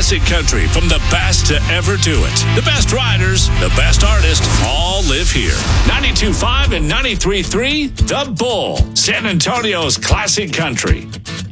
classic country from the best to ever do it. The best riders, the best artists, all live here. 92.5 and 93.3, The Bull, San Antonio's classic country.